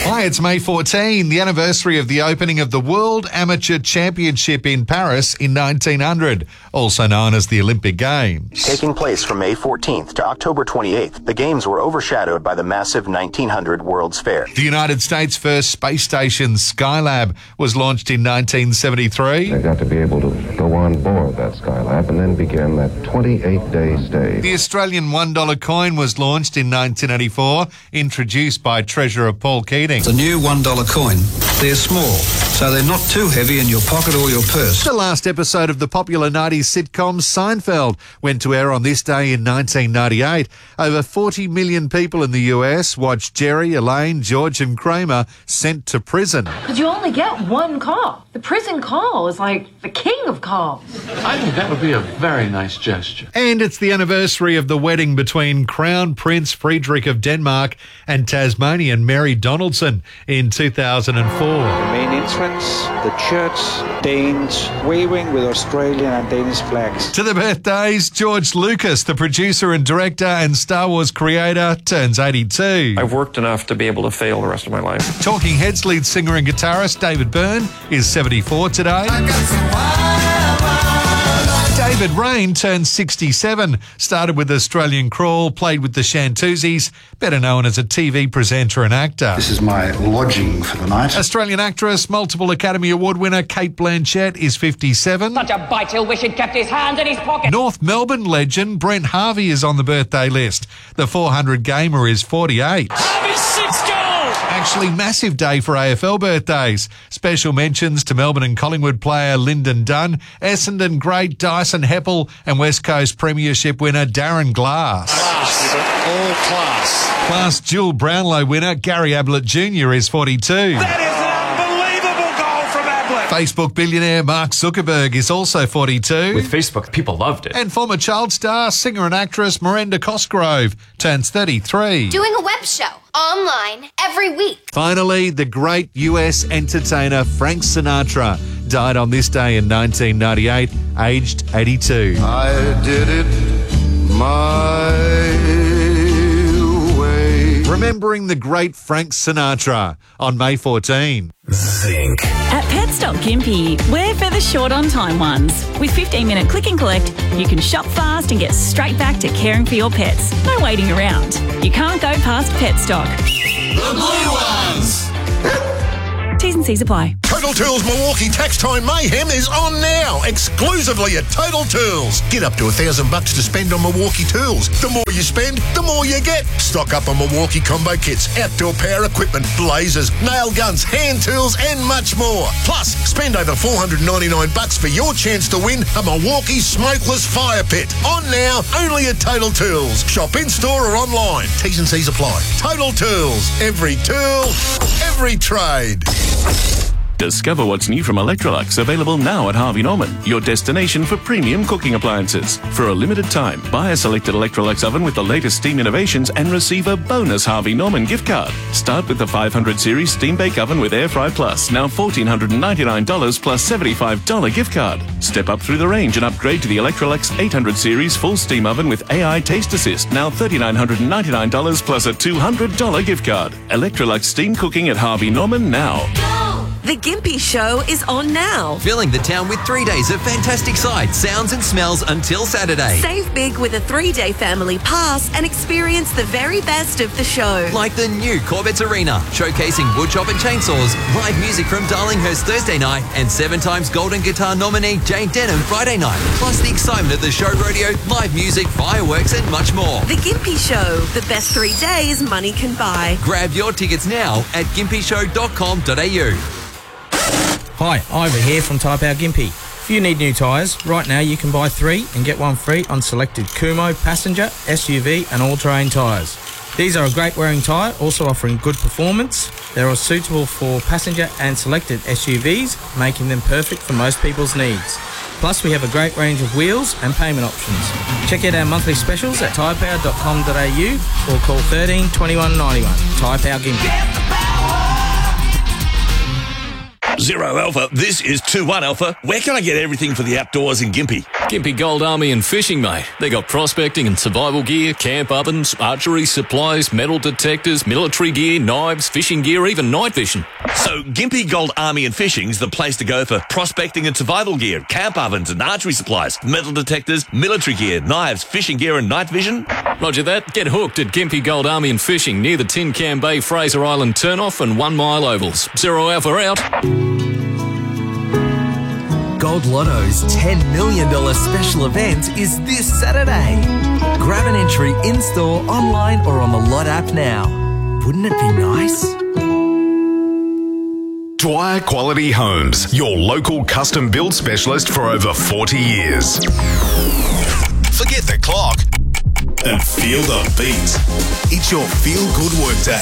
Hi, it's May 14, the anniversary of the opening of the World Amateur Championship in Paris in 1900, also known as the Olympic Games. Taking place from May 14th to October 28th, the Games were overshadowed by the massive 1900 World's Fair. The United States' first space station, Skylab, was launched in 1973. They got to be able to go on board that Skylab and then begin that 28-day stay. The Australian $1 coin was launched in 1984, introduced by Treasurer Paul Keating. The new $1 coin, they're small, so they're not too heavy in your pocket or your purse. The last episode of the popular 90s sitcom Seinfeld went to air on this day in 1998. Over 40 million people in the US watched Jerry, Elaine, George and Kramer sent to prison. But you only get one call. The prison call is like the king of calls. I think that would be a very nice gesture. And it's the anniversary of the wedding between Crown Prince Friedrich of Denmark and Tasmanian Mary Donaldson in 2004. The main entrance, the church, Danes waving with Australian and Danish flags. To the birthdays, George Lucas, the producer and director and Star Wars creator, turns 82. I've worked enough to be able to fail the rest of my life. Talking Heads lead singer and guitarist David Byrne is 74 today. David Rain turned 67, started with Australian Crawl, played with the Shantuzis, better known as a TV presenter and actor. This is my lodging for the night. Australian actress, multiple Academy Award winner Cate Blanchett is 57. Such a bite he'll wish he'd kept his hands in his pocket. North Melbourne legend Brent Harvey is on the birthday list. The 400 gamer is 48. Harvey's 6 goals! Actually, massive day for AFL birthdays. Special mentions to Melbourne and Collingwood player Lyndon Dunn, Essendon great Dyson Heppel and West Coast Premiership winner Darren Glass. All class. Class dual Brownlow winner Gary Ablett Jr. is 42. That is an unbelievable goal from Ablett. Facebook billionaire Mark Zuckerberg is also 42. With Facebook, people loved it. And former child star, singer and actress Miranda Cosgrove turns 33. Doing a web show online every week. Finally, the great US entertainer Frank Sinatra died on this day in 1998, aged 82. I did it my way. Remembering the great Frank Sinatra on May 14. Zinc. At Petstock Gympie, we're for the short on time ones. With 15-minute click and collect, you can shop fast and get straight back to caring for your pets. No waiting around. You can't go past Petstock. The blue ones! T's and C's apply. Total Tools Milwaukee Tax Time Mayhem is on now, exclusively at Total Tools. Get up to $1,000 to spend on Milwaukee tools. The more you spend, the more you get. Stock up on Milwaukee combo kits, outdoor power equipment, blazers, nail guns, hand tools, and much more. Plus, spend over $499 for your chance to win a Milwaukee smokeless fire pit. On now, only at Total Tools. Shop in store or online. T's and C's apply. Total Tools. Every tool, every trade. Discover what's new from Electrolux, available now at Harvey Norman, your destination for premium cooking appliances. For a limited time, buy a selected Electrolux oven with the latest steam innovations and receive a bonus Harvey Norman gift card. Start with the 500 series steam bake oven with Air Fry Plus, now $1,499 plus $75 gift card. Step up through the range and upgrade to the Electrolux 800 series full steam oven with AI Taste Assist, now $3,999 plus a $200 gift card. Electrolux steam cooking at Harvey Norman now. The Gympie Show is on now. Filling the town with 3 days of fantastic sights, sounds and smells until Saturday. Save big with a 3-day family pass and experience the very best of the show. Like the new Corbett's Arena, showcasing woodchop and chainsaws, live music from Darlinghurst Thursday night, and 7 times Golden Guitar nominee Jane Denham Friday night. Plus the excitement of the show rodeo, live music, fireworks and much more. The Gympie Show, the best 3 days money can buy. Grab your tickets now at gympyshow.com.au. Hi, Ivor here from Tyre Power Gympie. If you need new tyres, right now you can buy 3 and get 1 free on selected Kumho, passenger, SUV and all-terrain tyres. These are a great wearing tyre, also offering good performance. They are suitable for passenger and selected SUVs, making them perfect for most people's needs. Plus, we have a great range of wheels and payment options. Check out our monthly specials at tyrepower.com.au or call 13 21 91. Tyre Power Gympie. 0 Alpha, this is 2-1 Alpha. Where can I get everything for the outdoors in Gympie? Gympie Gold Army and Fishing, mate. They got prospecting and survival gear, camp ovens, archery supplies, metal detectors, military gear, knives, fishing gear, even night vision. So Gympie Gold Army and Fishing's the place to go for prospecting and survival gear, camp ovens and archery supplies, metal detectors, military gear, knives, fishing gear and night vision. Roger that. Get hooked at Gympie Gold Army and Fishing near the Tin Can Bay Fraser Island turnoff and 1 mile ovals. 0 Alpha out. Gold Lotto's $10 million special event is this Saturday. Grab an entry in-store, online or on the Lot app now. Wouldn't it be nice? Dwyer Quality Homes, your local custom build specialist for over 40 years. Forget the clock and feel the beat. It's your feel-good workday.